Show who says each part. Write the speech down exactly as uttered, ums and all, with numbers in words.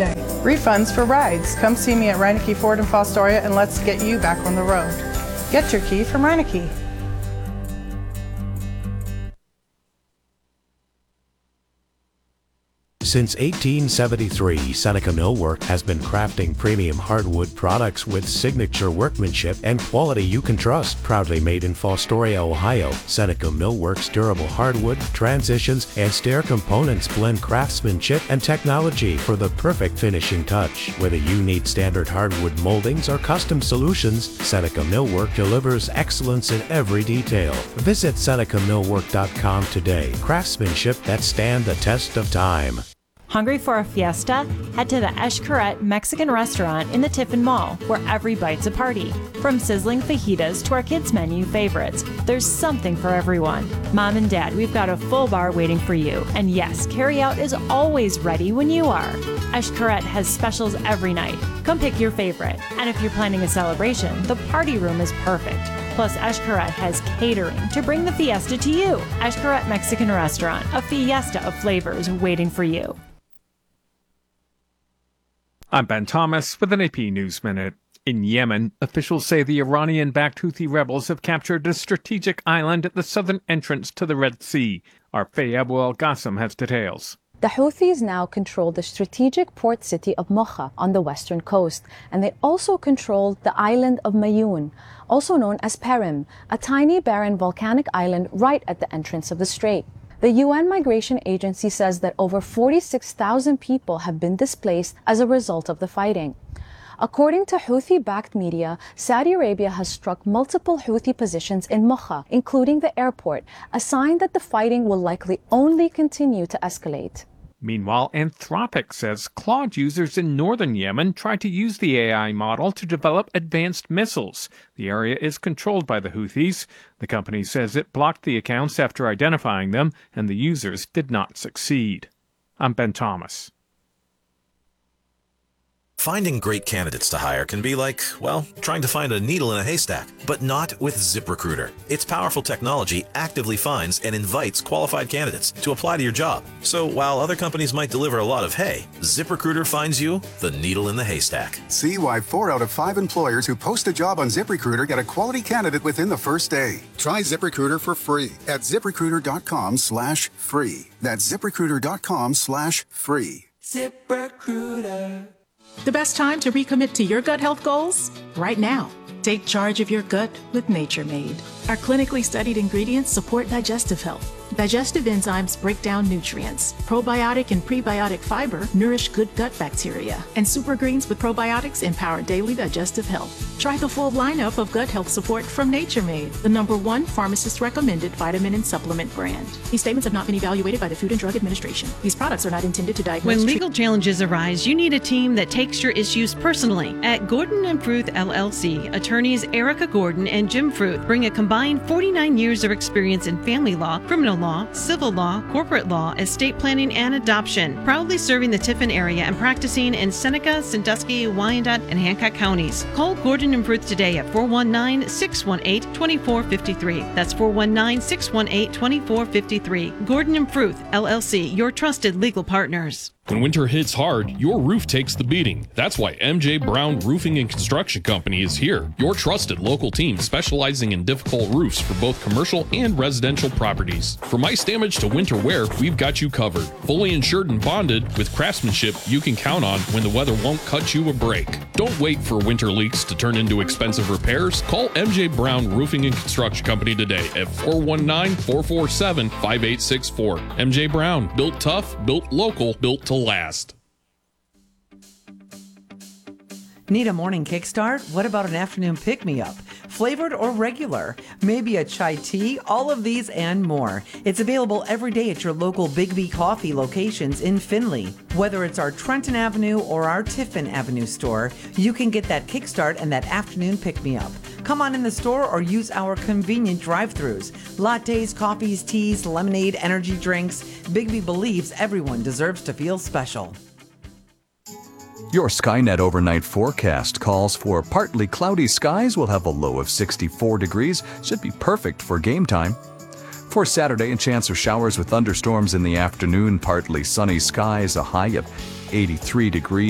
Speaker 1: today. Refunds for rides. Come see me at Reineke Ford in Fostoria and let's get you back on the road. Get your key from Reineke.
Speaker 2: Since eighteen seventy-three, Seneca Millwork has been crafting premium hardwood products with signature workmanship and quality you can trust. Proudly made in Fostoria, Ohio, Seneca Millwork's durable hardwood, transitions, and stair components blend craftsmanship and technology for the perfect finishing touch. Whether you need standard hardwood moldings or custom solutions, Seneca Millwork delivers excellence in every detail. Visit Seneca Millwork dot com today. Craftsmanship that stand the test of time.
Speaker 3: Hungry for a fiesta? Head to the Xcaret Mexican restaurant in the Tiffin Mall, where every bite's a party. From sizzling fajitas to our kids' menu favorites, there's something for everyone. Mom and Dad, we've got a full bar waiting for you. And yes, carryout is always ready when you are. Xcaret has specials every night. Come pick your favorite. And if you're planning a celebration, the party room is perfect. Plus, Xcaret has catering to bring the fiesta to you. Xcaret Mexican Restaurant, a fiesta of flavors waiting for you.
Speaker 4: I'm Ben Thomas with an A P News Minute. In Yemen, officials say the Iranian-backed Houthi rebels have captured a strategic island at the southern entrance to the Red Sea. Our Faye Abu El-Ghassem has details.
Speaker 5: The Houthis now control the strategic port city of Mocha on the western coast, and they also control the island of Mayoun, also known as Perim, a tiny barren volcanic island right at the entrance of the strait. The U N Migration Agency says that over forty-six thousand people have been displaced as a result of the fighting. According to Houthi-backed media, Saudi Arabia has struck multiple Houthi positions in Mocha, including the airport, a sign that the fighting will likely only continue to escalate.
Speaker 4: Meanwhile, Anthropic says Claude users in northern Yemen tried to use the A I model to develop advanced missiles. The area is controlled by the Houthis. The company says it blocked the accounts after identifying them, and the users did not succeed. I'm Ben Thomas.
Speaker 6: Finding great candidates to hire can be like, well, trying to find a needle in a haystack, but not with ZipRecruiter. Its powerful technology actively finds and invites qualified candidates to apply to your job. So while other companies might deliver a lot of hay, ZipRecruiter finds you the needle in the haystack.
Speaker 7: See why four out of five employers who post a job on ZipRecruiter get a quality candidate within the first day. Try ZipRecruiter for free at ZipRecruiter.com slash free. That's ZipRecruiter.com slash free.
Speaker 8: ZipRecruiter. The best time to recommit to your gut health goals? Right now. Take charge of your gut with Nature Made. Our clinically studied ingredients support digestive health. Digestive enzymes break down nutrients. Probiotic and prebiotic fiber nourish good gut bacteria. And super greens with probiotics empower daily digestive health. Try the full lineup of gut health support from Nature Made, the number one pharmacist-recommended vitamin and supplement brand. These statements have not been evaluated by the Food and Drug Administration. These products are not intended to diagnose...
Speaker 9: When legal challenges arise, you need a team that takes your issues personally. At Gordon and Fruth, L L C, attorneys Erica Gordon and Jim Fruth bring a combined forty-nine years of experience in family law, criminal law, civil law, corporate law, estate planning, and adoption. Proudly serving the Tiffin area and practicing in Seneca, Sandusky, Wyandotte, and Hancock counties. Call Gordon and Fruth today at four one nine, six one eight, two four five three. That's four one nine, six one eight, two four five three. Gordon and Fruth, L L C, your trusted legal partners.
Speaker 10: When winter hits hard, your roof takes the beating. That's why M J Brown Roofing and Construction Company is here. Your trusted local team specializing in difficult roofs for both commercial and residential properties. From ice damage to winter wear, we've got you covered. Fully insured and bonded with craftsmanship you can count on when the weather won't cut you a break. Don't wait for winter leaks to turn into expensive repairs. Call M J Brown Roofing and Construction Company today at four one nine, four four seven, five eight six four. M J Brown, built tough, built local, built to last.
Speaker 11: Need a morning kickstart? What about an afternoon pick-me-up? Flavored or regular? Maybe a chai tea? All of these and more. It's available every day at your local Big B Coffee locations in Findlay. Whether it's our Trenton Avenue or our Tiffin Avenue store, you can get that kickstart and that afternoon pick-me-up. Come on in the store or use our convenient drive-thrus. Lattes, coffees, teas, lemonade, energy drinks. Big B believes everyone deserves to feel special.
Speaker 12: Your Skynet overnight forecast calls for partly cloudy skies. Will have a low of sixty-four degrees. Should be perfect for game time. For Saturday, a chance of showers with thunderstorms in the afternoon. Partly sunny skies, a high of eighty-three degrees.